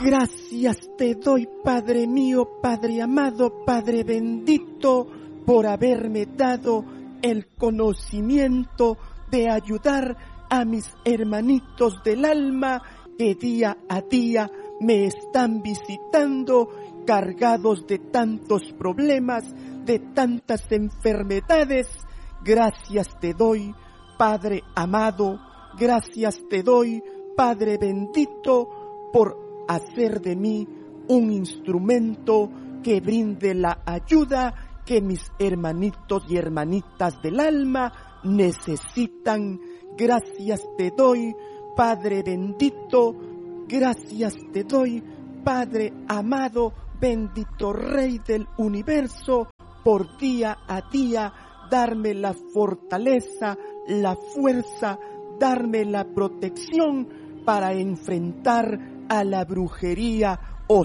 Gracias te doy, Padre mío, Padre amado, Padre bendito, por haberme dado el conocimiento de ayudar a mis hermanitos del alma que día a día me están visitando cargados de tantos problemas, de tantas enfermedades. Gracias te doy, Padre amado, gracias te doy, Padre bendito, por hacer de mí un instrumento que brinde la ayuda que mis hermanitos y hermanitas del alma necesitan. Gracias te doy, Padre bendito, gracias te doy, Padre amado, bendito Rey del universo, por día a día darme la fortaleza, la fuerza, darme la protección para enfrentar a la brujería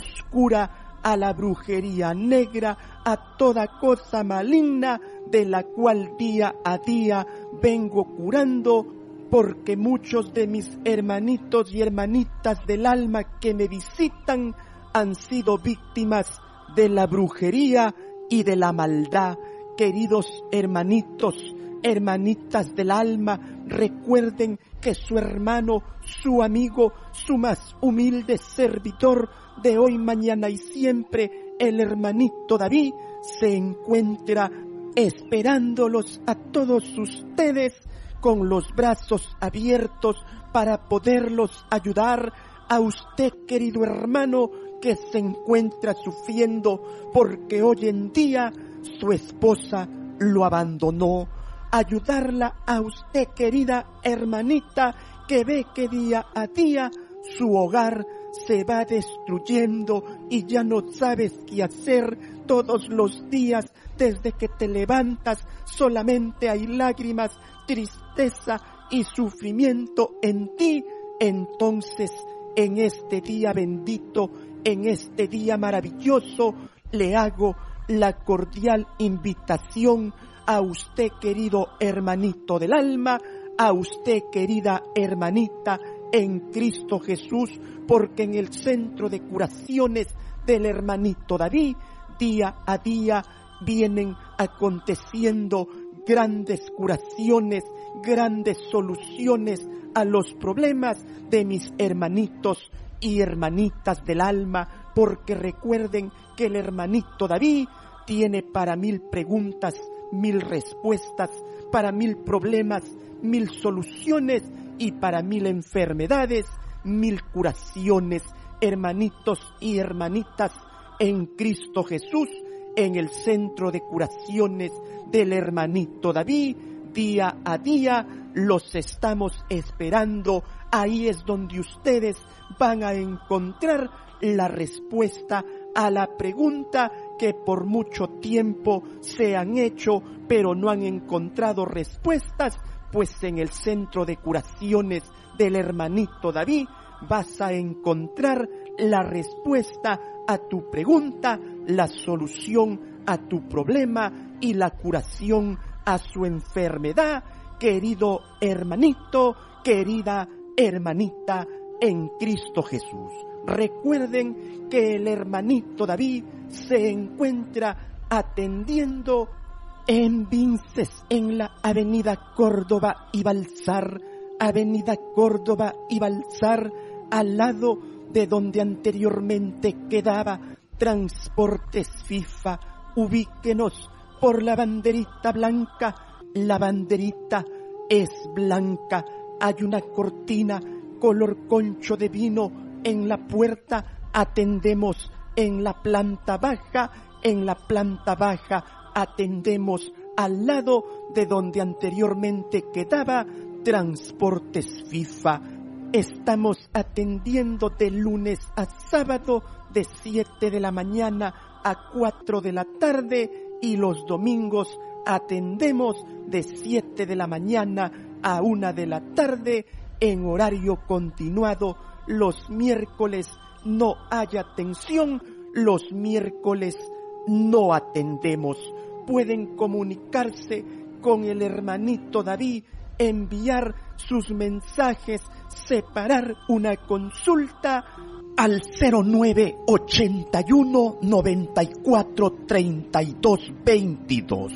oscura, a la brujería negra, a toda cosa maligna de la cual día a día vengo curando, porque muchos de mis hermanitos y hermanitas del alma que me visitan han sido víctimas de la brujería y de la maldad. Queridos hermanitos, hermanitas del alma, recuerden que su hermano, su amigo, su más humilde servidor de hoy, mañana y siempre, el hermanito David, se encuentra esperándolos a todos ustedes con los brazos abiertos para poderlos ayudar. A usted, querido hermano, que se encuentra sufriendo porque hoy en día su esposa lo abandonó. Ayudarla a usted, querida hermanita, que ve que día a día su hogar se va destruyendo y ya no sabes qué hacer. Todos los días, desde que te levantas, solamente hay lágrimas, tristeza y sufrimiento en ti. Entonces, en este día bendito, en este día maravilloso, le hago la cordial invitación a usted, querido hermanito del alma, a usted, querida hermanita en Cristo Jesús, porque en el centro de curaciones del hermanito David, día a día vienen aconteciendo grandes curaciones, grandes soluciones a los problemas de mis hermanitos y hermanitas del alma, porque recuerden que el hermanito David tiene para 1000 preguntas, 1000 respuestas, para 1000 problemas, 1000 soluciones y para 1000 enfermedades, 1000 curaciones. Hermanitos y hermanitas en Cristo Jesús, en el centro de curaciones del hermanito David, día a día los estamos esperando. Ahí es donde ustedes van a encontrar la respuesta a la pregunta que por mucho tiempo se han hecho, pero no han encontrado respuestas. Pues en el centro de curaciones del hermanito David vas a encontrar la respuesta a tu pregunta, la solución a tu problema y la curación a su enfermedad. Querido hermanito, querida hermanita en Cristo Jesús. Recuerden que el hermanito David se encuentra atendiendo en Vinces, en la avenida Córdoba y Balsar, avenida Córdoba y Balsar, al lado de donde anteriormente quedaba Transportes FIFA. Ubíquenos por la banderita blanca. La banderita es blanca. Hay una cortina color concho de vino en la puerta. Atendemos en la planta baja. En la planta baja atendemos al lado de donde anteriormente quedaba Transportes FIFA. Estamos atendiendo de lunes a sábado de 7 de la mañana a 4 de la tarde y los domingos atendemos de 7 de la mañana a 1 de la tarde en horario continuado. Los miércoles no hay atención, los miércoles no atendemos. Pueden comunicarse con el hermanito David enviar sus mensajes, separar una consulta al 0981 94 32 22.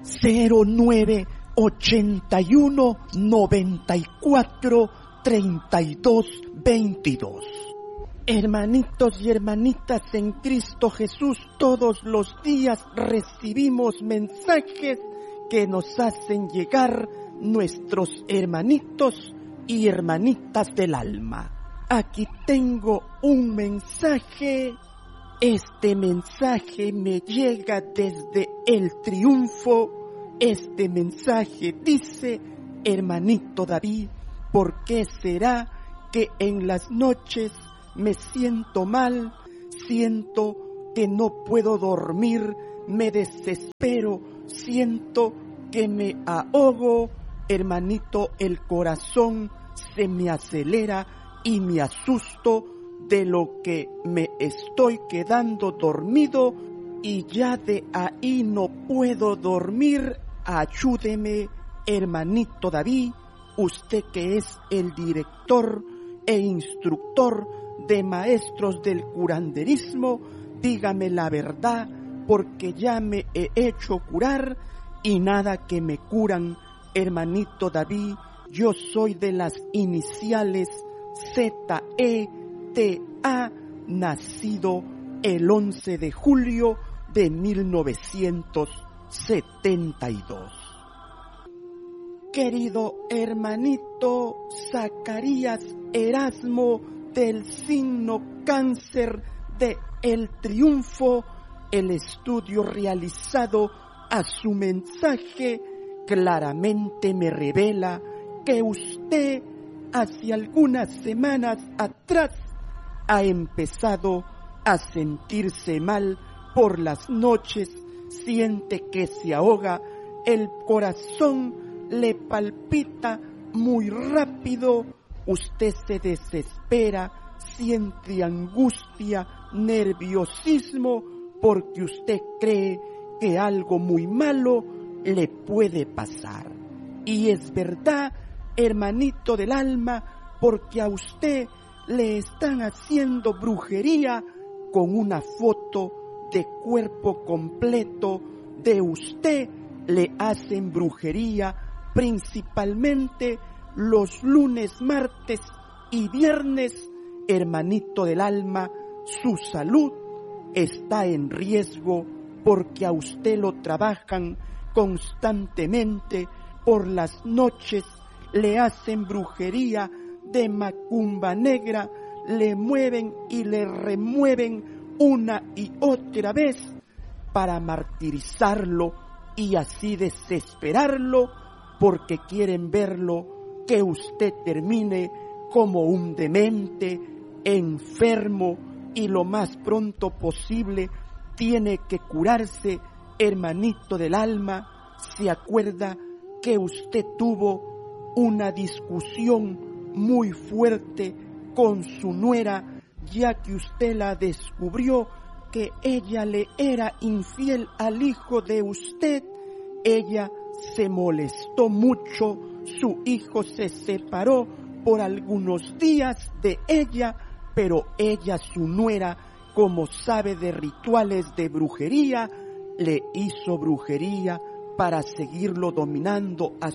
0981 94 32 22. Hermanitos y hermanitas en Cristo Jesús, todos los días recibimos mensajes que nos hacen llegar nuestros hermanitos y hermanitas del alma. Aquí tengo un mensaje. Este mensaje me llega desde el triunfo. Este mensaje dice: hermanito David, ¿por qué será que en las noches me siento mal? Siento que no puedo dormir, me desespero, siento que me ahogo. Hermanito, el corazón se me acelera y me asusto de lo que me estoy quedando dormido y ya de ahí no puedo dormir. Ayúdeme, hermanito David, usted que es el director e instructor de maestros del curanderismo, dígame la verdad, porque ya me he hecho curar y nada que me curan. Hermanito David, yo soy de las iniciales ZETA, nacido el 11 de julio de 1972. Querido hermanito Zacarías Erasmo, del signo Cáncer de El Triunfo, el estudio realizado a su mensaje claramente me revela que usted hace algunas semanas atrás ha empezado a sentirse mal por las noches, siente que se ahoga, el corazón le palpita muy rápido, usted se desespera, siente angustia, nerviosismo, porque usted cree que algo muy malo le puede pasar. Y es verdad, hermanito del alma, porque a usted le están haciendo brujería con una foto de cuerpo completo de usted. Le hacen brujería principalmente los lunes, martes y viernes. Hermanito del alma, su salud está en riesgo porque a usted lo trabajan constantemente. Por las noches le hacen brujería de macumba negra, le mueven y le remueven una y otra vez para martirizarlo y así desesperarlo, porque quieren verlo que usted termine como un demente, enfermo, y lo más pronto posible tiene que curarse. Hermanito del alma, ¿se acuerda que usted tuvo una discusión muy fuerte con su nuera, ya que usted la descubrió que ella le era infiel al hijo de usted? Ella se molestó mucho, su hijo se separó por algunos días de ella, pero ella, su nuera, como sabe de rituales de brujería, le hizo brujería para seguirlo dominando a